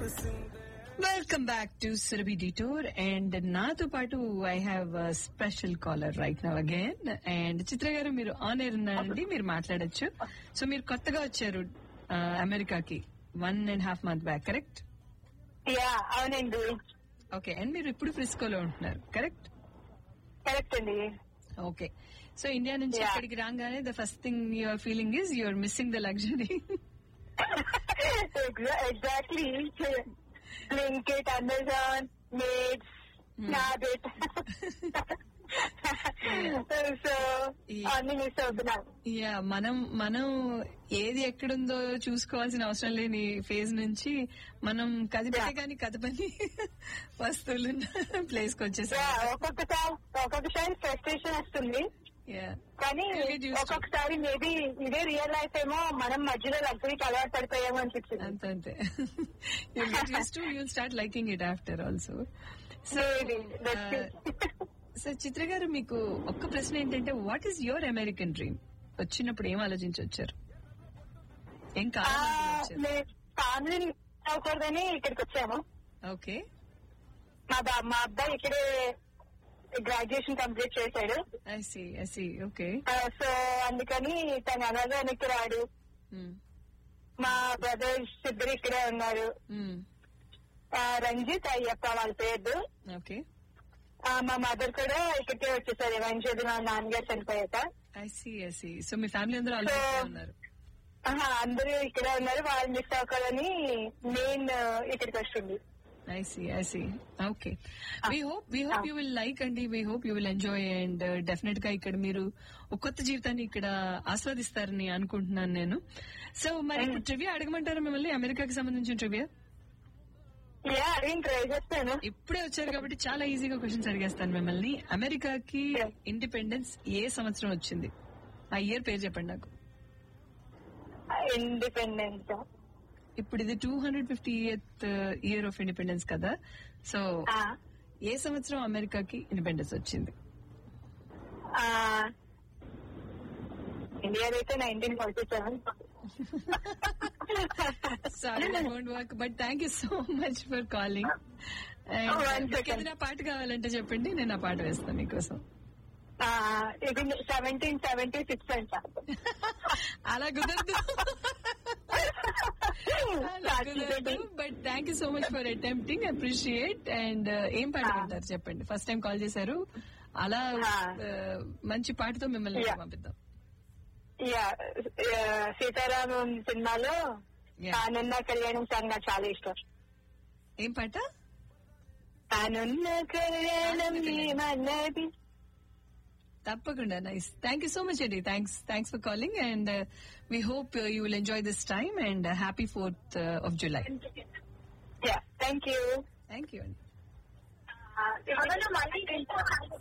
Welcome back to Surabhi detour and నాతో పాటు I have special caller right now again. And చిత్ర గారు మీరు on air ఉన్నారండి, మీరు మాట్లాడొచ్చు. సో మీరు కొత్తగా వచ్చారు అమెరికాకి 1.5 months బ్యాక్, కరెక్ట్? యా అవునండి, ఓకే. అండ్ మీరు ఇప్పుడు ఫ్రిస్కోలో ఉంటున్నారు, కరెక్ట్? కరెక్ట్ అండి. ఓకే. సో ఇండియా నుంచి ఇక్కడికి రాగానే the first thing you're feeling is you're missing the luxury. Exactly. Blinkit, Amazon, maids, నాబెట్. So అన్ని మిస్ అవుతున్నాం. యా, మనం ఏది ఎక్కడుందో చూసుకోవాల్సిన అవసరం లేని ఫేజ్ నుంచి మనం కదిపితే కానీ కదపని వస్తువులున్న ప్లేస్ కి వచ్చేసాం. ఒక్కొక్కసారి ఫ్రస్ట్రేషన్ వస్తుంది, కానీ ఒక్కొక్కసారి మేబీ ఇదే రియల్ లైఫ్ ఏమో మనం మధ్యలో లగ్జరీకి అలవాటు పడిపోయామో అనిపించింది. అంతే. You'll start liking it after also. So చిత్ర గారు, మీకు ఒక్క ప్రశ్న ఏంటంటే, what is your American dream? వచ్చినప్పుడు ఏం ఆలోచించి వచ్చారు? ఏం కావాలి? ఫ్యామిలీ అవ్వకూడదని ఇక్కడికి వచ్చాము. ఓకే. మా అబ్బాయి ఇక్కడే గ్రాడ్యుయేషన్ కంప్లీట్ చేశాడు. I see. ఓకే. సో అందుకని తను అలాగే వెనక్కి రాడు. మా బ్రదర్స్ ఇద్దరు ఇక్కడే ఉన్నారు. రంజిత్, అయ్యప్ప వాళ్ళ పేరు. ఓకే. మా మదర్ కూడా ఇక్కడికే వచ్చేసారు ఎవరి మా నాన్నగారు చనిపోయాక. I see. So me family అందరూ ఆల్రెడీ ఉన్నారు? అందరూ ఇక్కడే ఉన్నారు. వాళ్ళు మిస్ అవ్వకూడదని మెయిన్ ఇక్కడికి వస్తుంది. I see. Okay. We hope you will like and we hope you will enjoy and definite గా ఇక్కడ మీరు ఒక కొత్త జీవితాన్ని ఇక్కడ ఆస్వాదిస్తారని అనుకుంటున్నాను నేను. సో మరి ట్రివియా అడగమంటారా మిమ్మల్ని, అమెరికాకి సంబంధించిన ట్రివియా? ట్రై చేస్తాను. ఇప్పుడే వచ్చారు కాబట్టి చాలా ఈజీగా క్వశ్చన్స్ అడిగేస్తాను మిమ్మల్ని. అమెరికాకి ఇండిపెండెన్స్ ఏ సంవత్సరం వచ్చింది? ఆ ఇయర్ పేరు చెప్పండి నాకు. ఇండిపెండెన్స్ ఇప్పుడు ఇది 250th ఇయర్ ఆఫ్ ఇండిపెండెన్స్ కదా. సో ఏ సంవత్సరం అమెరికాకి ఇండిపెండెన్స్ వచ్చింది? ఇండియా అయితే 1947. Sorry, that won't work, but thank you so much for calling. ఏదైనా పాట కావాలంటే చెప్పండి, నేను ఆ పాట వేస్తాను మీకోసం. ఇది 1776 అంట. అలా కుదరదు. But thank you so much for attempting, appreciate. And ఏం పాట వింటారు చెప్పండి? ఫస్ట్ టైం కాల్ చేశారు, అలా మంచి పాటతో మిమ్మల్ని పంపిద్దాం. సీతారామం సినిమాలో ఆనున్న కళ్యాణం సాంగ్ నాకు చాలా ఇష్టం. ఏం పాట? ఆనున్న కళ్యాణం ఏమన్నది. తప్పకుండా. Nice. Thank you so much అండి. Thanks for calling and we hope you will enjoy this time and happy 4th of July. Thank you అండి.